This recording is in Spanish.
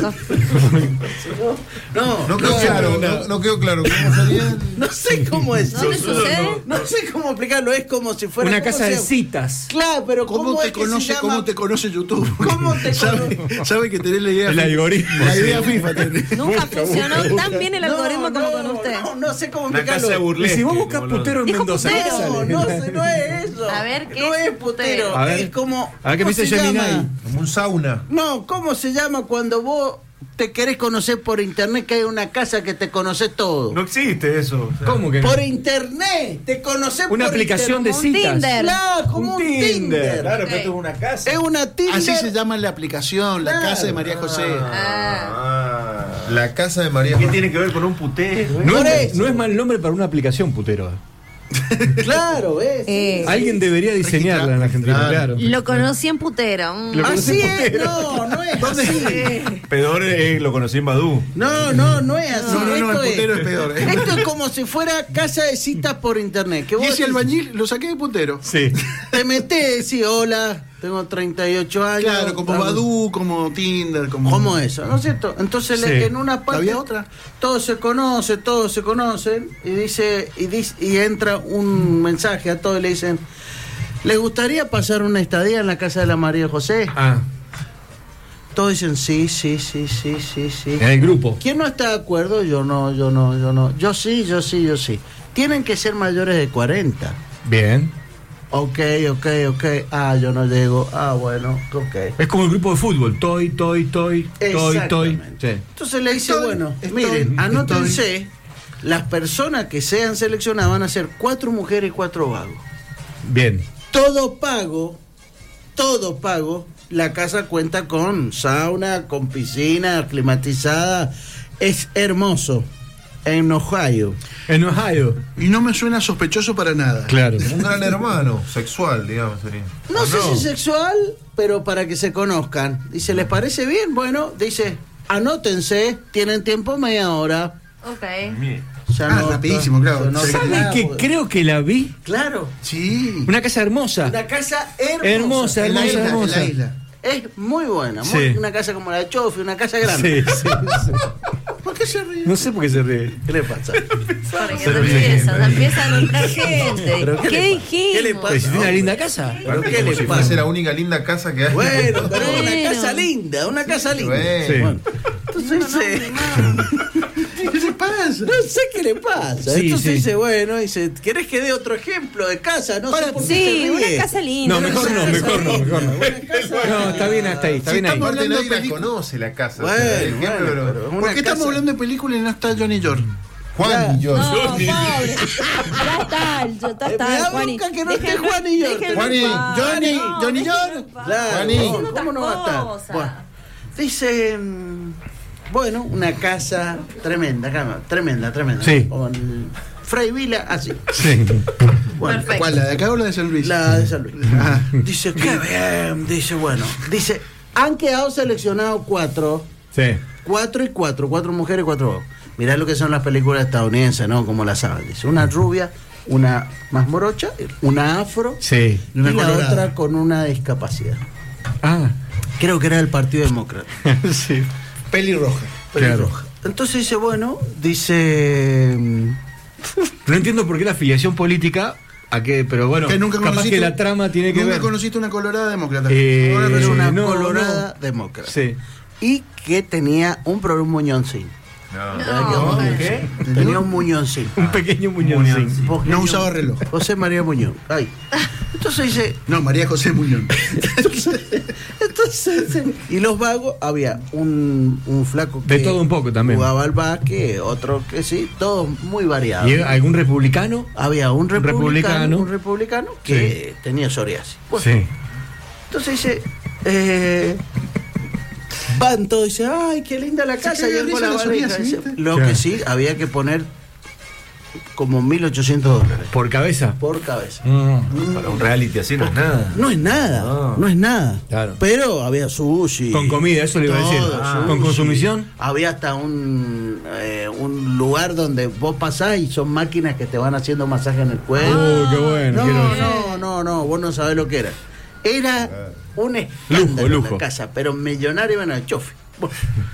eso. No quedó claro. No quedó claro. ¿Cómo sería? No sé cómo es. ¿No me sucede? No sé cómo explicarlo. Es como si fuera Una casa de citas. Claro, pero ¿Cómo te conoce YouTube? ¿Cómo te ¿Sabe que tenés la idea? El algoritmo. La idea FIFA tenés. Nunca funcionó tan bien el algoritmo como con usted. No sé cómo Una casa de explicarlo. Y burlesque. si vos buscas boludo. putero en Dijo Mendoza, ¿qué putero. sale? No es eso. A ver, ¿qué no es es putero. A ver. Es como. A ver qué me ¿cómo dice se Gemini. llama? Como un sauna. No, ¿cómo se llama cuando vos te querés conocer por internet, que hay una casa que te conoce todo? No existe eso. O sea, ¿Cómo que no? Por internet, te conoces Una por aplicación de internet. citas. Tinder. Claro, como un Tinder. Claro, pero esto es una casa. Es una Tinder. Así se llama la aplicación, la Claro. casa de María José. Ah. La casa de María ¿Qué José. tiene que ver con un putero? No Por es, eso. no es mal nombre para una aplicación, putero. Claro, ¿ves? Alguien debería diseñarla en Argentina, claro. Lo conocí en putero. Lo Así conocí es, putero. no es así. Peor lo conocí en Badoo. No es así. No, Esto el putero es peor. Esto es como si fuera casa de citas por internet. Que Y vos ese decís, albañil lo saqué de putero. Sí. te metés y decís, hola, tengo 38 años. Claro, como Badoo, como Tinder, Como eso, ¿no es cierto? Entonces Sí. en una parte ¿Había otra? todos se conocen y entra un mensaje a todos y le dicen, ¿les gustaría pasar una estadía en la casa de la María José? Ah, Todos dicen sí. en el grupo. ¿Quién no está de acuerdo? Yo no. Yo sí. Tienen que ser mayores de 40. Bien. Ok. Ah, yo no llego. Ah, bueno, ok. Es como el grupo de fútbol. Toy. Exactamente. Sí. Entonces le dice, Estoy, bueno, estoy, miren, estoy. anótense, las personas que sean seleccionadas van a ser 4 mujeres y 4 vagos. Bien. Todo pago, la casa cuenta con sauna, con piscina climatizada, es hermoso, en Ohio. En Ohio. Y no me suena sospechoso para nada. Claro. Un gran hermano sexual, digamos, sería. No sé si sexual, pero para que se conozcan. Dice, ¿les parece bien? Bueno, dice, anótense, tienen tiempo media hora. Ok. Ya Ah, no- rapidísimo, claro. no- ¿Saben claro, que creo que la vi? Claro, Sí. Una casa hermosa. una casa Hermosa, En la isla, hermosa. en la isla. Es muy buena, Sí. una casa como la de Chofi, una casa grande. Sí. ¿Por qué se ríe? No sé por qué se ríe. ¿Qué le pasa? Porque empieza a entrar gente. ¿Pero qué ¿Qué le dijimos? pasa? Pero si tiene una linda casa. ¿Pero qué Como le si pasa? fuese la única linda casa que hay. Bueno, pero Bueno. una casa linda, una casa linda. Bueno. Sí. Bueno, entonces dice, ¿Qué le pasa? no sé qué le pasa. Sí, Entonces sí. dice, bueno, dice, ¿querés que dé otro ejemplo de casa? No sé por qué Sí, se una ríe. casa linda. No, mejor no. No, está bien hasta ahí, está bien ahí. estamos Aparte hablando de nadie la película. conoce la casa. Bueno, o sea, el ejemplo, bueno, pero- una ¿Por qué estamos casa- hablando de película y no está Johnny George? Juan y yo. No, pobre. Ya está, Me da Juani. bronca que no esté Déjenlo- Juan y yo. déjenlo Juani, en paz. Johnny, No, Johnny déjenlo George. en paz. Claro, Juaní. ¿cómo no va a estar? Cosas. Bueno, dice, bueno, una casa tremenda. Sí. Con Frei Vila, así. Sí. Bueno, Perfecto. ¿Cuál? ¿La de acá o la de San Luis? la de San Luis. Dice, qué bien. Dice, bueno, dice, han quedado seleccionados 4 Sí. 4 mujeres y 4 vagos. Mirá lo que son las películas estadounidenses, ¿no? Como la saben. Dice, una rubia, una más morocha, una afro Sí. y Una la colorada. otra con una discapacidad. Ah. Creo que era del Partido Demócrata. Sí. Pelirroja. Pelirroja. Entonces dice, bueno, dice... No entiendo por qué la afiliación política a qué, pero bueno, Que nunca capaz conociste- que la trama tiene que ¿Nunca ver. conociste una colorada demócrata? Ahora es una no, colorada no. demócrata. Sí. Y que tenía un problema, un muñoncín. No, ¿Qué? Tenía un muñoncín. Un pequeño muñoncín. No usaba reloj. José María Muñoz. Ay. Entonces dice, No, María José Muñón. entonces, y los vagos, había un flaco que De todo un poco también. jugaba al básquet, otro que sí, todos muy variados. ¿Y algún republicano? Había un republicano. republicano que tenía psoriasis. Bueno, Sí. entonces dice, van todos y dicen, ay, qué linda la casa. caga Y de él con risa la la valija, psoriasis, dice, ¿viste? lo Claro. que sí, había que poner como $1.800 ¿Por cabeza? por cabeza. Para un reality así no es nada. No es nada, No. no es nada. Claro. Pero había sushi. Con comida, eso le iba a decir. todo, ¿Con sushi. consumición? Había hasta un lugar donde vos pasás y son máquinas que te van haciendo masaje en el cuello. Qué bueno. No, vos no sabés lo que era. Era un escándalo Lujo. la casa, pero millonario iban al chofe. Bueno,